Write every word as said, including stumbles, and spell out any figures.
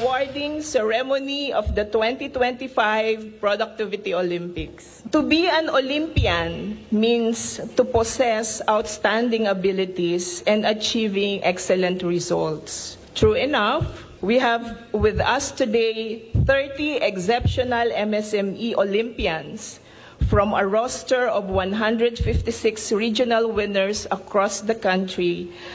awarding ceremony of the twenty twenty-five Productivity Olympics. To be an Olympian means to possess outstanding abilities and achieving excellent results. True enough, we have with us today thirty exceptional M S M E Olympians from a roster of one hundred fifty-six regional winners across the country